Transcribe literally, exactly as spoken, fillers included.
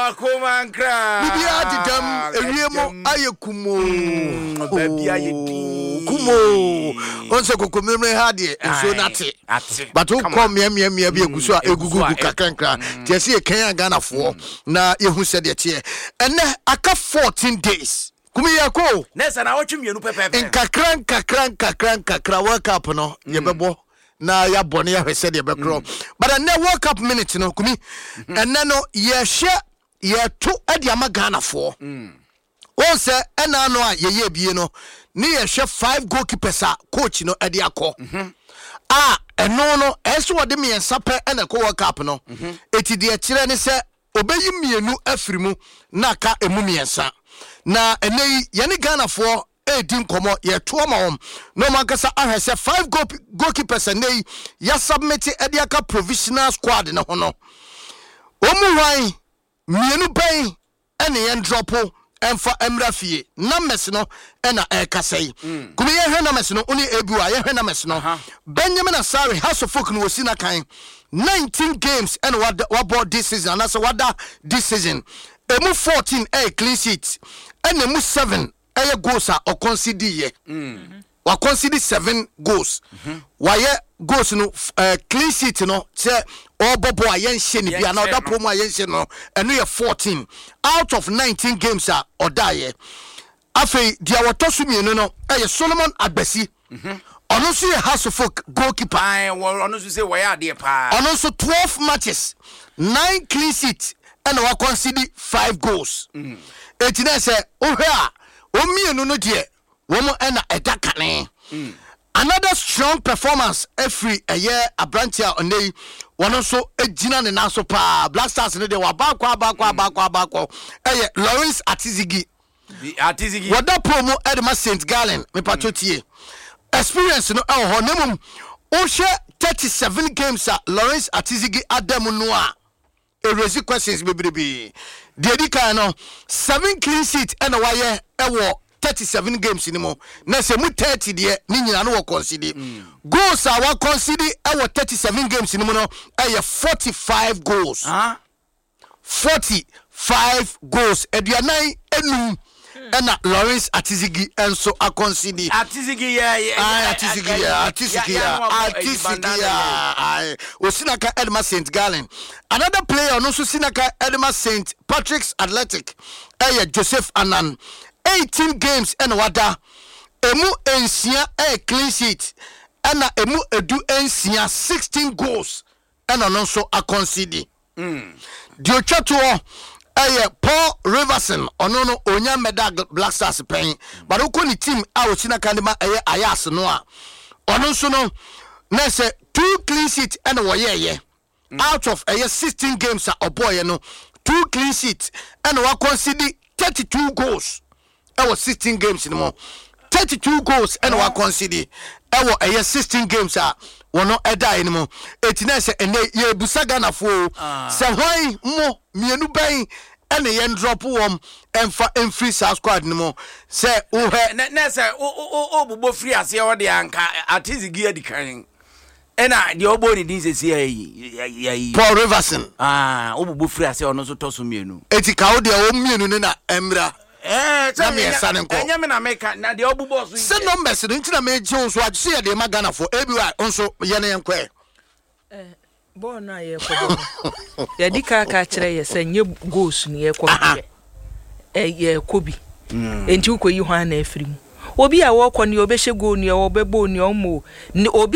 Wakumankra. Bibi adidam ewiemo ayekumo. Baby ayedi. Kumo. Onse kokomemre ha de enso nate. But who come me me me bi eguso egugu kakranka. Tie se ekan Ghana fo na yehu se de tie. Ene aka fourteen days. Kumi yako. Nesa na watchim yenu pepepe. Nkakran kakran kakran kakra World Cup no yebebo. Na ya bone ya hwese de bekro but na World Cup minute no kumi enne no ye hye ye to ade ama Ghana fo won se ena no a ye ye bie no ne ye hye five goalkeepers a coach no ade akọ ah eno no eso wode me ensape ena ko World Cup no eti de kire ne se obeyi mienu afirimu na ka emu miensa na ene ye ne Ghana fo eighteen komo ye to ma hom no man kasa ahwese five goal goalkeepers and ya submit ediaka provisional squad ne ho no omu wan mienu ban ene ye dropo emfa emrafie numbers no ena e kasai kumi ye hwe numbers no oni ebiwa ye hwe numbers no Benjamin Asare House of Folk no wosina kan nineteen games and what what board this season and that's what this season emu fourteen a clean sheet and emu seven Aya goals are or consider ye. Wa consider seven goals. Why goals no uh, clean sheet no say all bobo ayen sheni bi another promo ayen sheni no and we are fourteen out of nineteen games are or die. Afi dia watosu mi no no eh Solomon Agbesi. Ono so ye House of Folk goalkeeper. Ai ono so say we are there pa. Ono so twelve matches, nine clean sheet and wa consider five goals. eighteen say oh here Omienu no die womo ena edakane another strong performance every a year abrantia onei wono so ejina ne naso pa Black Stars ne de wa ba kwa ba kwa ba kwa ba kwa eye Lawrence Atizigi Atizigi wada promo Edema Saint Gallen me patrotie experience no e ho nemum o hwe thirty-seven games a Lawrence Atizigi adam no a e raise questions bebrebe Dedika no seven clean sheet and why ewo thirty-seven games anymore. Na se mu thirty de ni nyina no wo consider. Goals are wa consider ewo thirty-seven games anymore no eh forty-five goals. Huh? forty-five goals. Eduanai enum ena Lawrence Atizigi enso a consider. Atizigi ya ya Atizigi ya Atizigi ya Atizigi ya ai Osinaka Edema Saint Gallen. Another player no so Sinaka Edema Saint Patrick's Athletic eh Joseph Anan eighteen games and wada emu ensia eh clean sheet ena emu edu ensia sixteen goals and no so a consider. Mm. Dio chato eh Paul Riverson ono no onya meda Black Stars pen but uko ni team a Osinaka Edema eh Ayas no a ono so no na say two clean sheet and wo ye ye out of a sixteen games a boy no two clean sheets and we consider thirty-two goals. Our sixteen games no more. thirty-two goals and we consider our a sixteen games a we no eda anymore. eighty-nine say ene ye busa Ghana fo. Say why mo mienu ban and ye drop wom emfa emfree South squad no more. Say o he na say o o o bubo free ase o de anka Atizigi adikan. Ena the obo ni din sesi ayi Paul Riverson ah obubu free ase ono so toso mienu eti ka wo de o mienu ne na emra eh na me sane nko enya me na make na de obubo so se numbers no ntina me je so agse ye de magana for ebi wa onso ye ne enko eh bo na ye ko bo ye dika ka kire ye se nye goals ni ye ko eh ye ko bi enti ko yi ho na afiri mu obi a wo ko ni obehye goal ni obebo ni omo ni obi